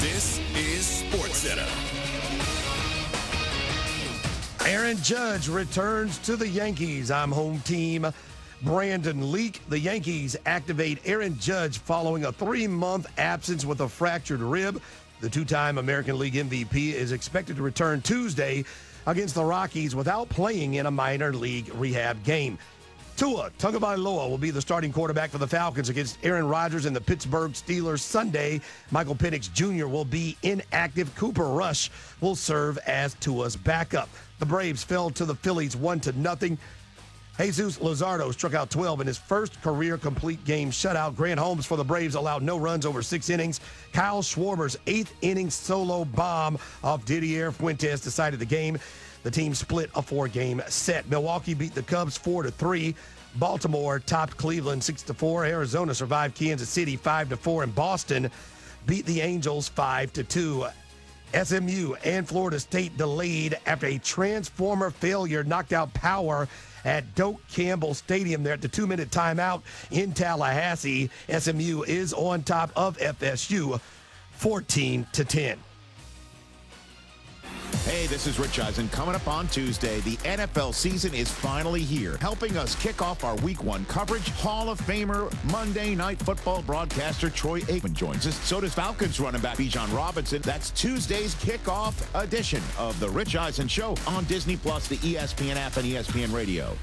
This is SportsCenter. Aaron Judge returns to the Yankees. I'm home team Brandon Leak. The Yankees activate Aaron Judge following a 3-month absence with a fractured rib. The two-time American League MVP is expected to return Tuesday against the Rockies without playing in a minor league rehab game. Tua Tagovailoa will be the starting quarterback for the Falcons against Aaron Rodgers and the Pittsburgh Steelers Sunday. Michael Penix Jr. will be inactive. Cooper Rush will serve as Tua's backup. The Braves fell to the Phillies 1-0. Jesus Luzardo struck out 12 in his first career complete game shutout. Grant Holmes for the Braves allowed no runs over 6 innings. Kyle Schwarber's 8th inning solo bomb off Didier Fuentes decided the game. The team split a 4-game set. Milwaukee beat the Cubs 4-3. Baltimore topped Cleveland 6-4. Arizona survived Kansas City 5-4. And Boston beat the Angels 5-2. SMU and Florida State delayed after a transformer failure knocked out power at Doak Campbell Stadium there at the 2-minute timeout in Tallahassee. SMU is on top of FSU 14-10. Hey, this is Rich Eisen. Coming up on Tuesday, the NFL season is finally here. Helping us kick off our Week 1 coverage, Hall of Famer, Monday Night Football broadcaster Troy Aikman joins us. So does Falcons running back Bijan Robinson. That's Tuesday's kickoff edition of the Rich Eisen Show on Disney+, the ESPN app, and ESPN Radio.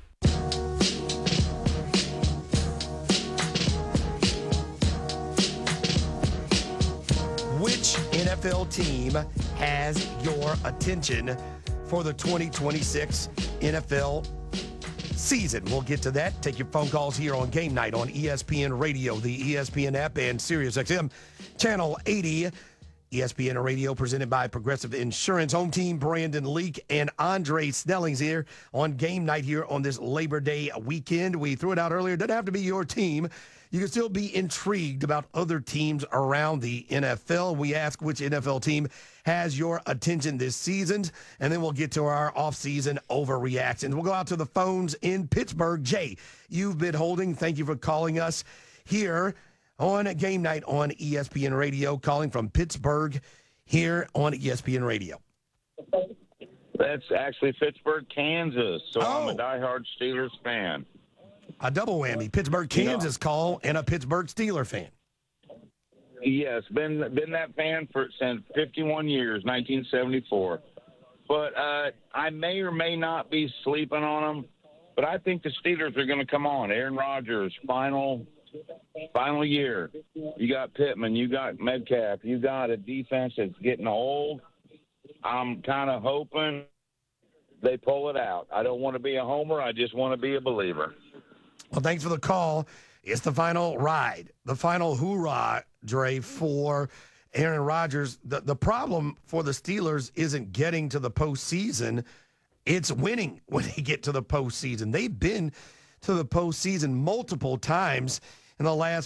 Which NFL team has your attention for the 2026 NFL season? We'll get to that. Take your phone calls here on Game Night on ESPN Radio, the ESPN app, and SiriusXM Channel 80. ESPN Radio presented by Progressive Insurance. Home team Brandon Leak and Andre Snellings here on Game Night here on this Labor Day weekend. We threw it out earlier. It doesn't have to be your team. You can still be intrigued about other teams around the NFL. We ask which NFL team has your attention this season, and then we'll get to our offseason overreactions. We'll go out to the phones in Pittsburgh. Jay, you've been holding. Thank you for calling us here on Game Night on ESPN Radio, calling from Pittsburgh here on ESPN Radio. That's actually Pittsburgh, Kansas, so I'm a diehard Steelers fan. A double whammy, Pittsburgh, Kansas call and a Pittsburgh Steeler fan. Yes, been that fan since 51 years, 1974. But I may or may not be sleeping on them, but I think the Steelers are going to come on. Aaron Rodgers, final year. You got Pittman, you got Metcalf, you got a defense that's getting old. I'm kind of hoping they pull it out. I don't want to be a homer. I just want to be a believer. Well, thanks for the call. It's the final ride, the final hoorah, Dre, for Aaron Rodgers. The problem for the Steelers isn't getting to the postseason. It's winning when they get to the postseason. They've been to the postseason multiple times in the last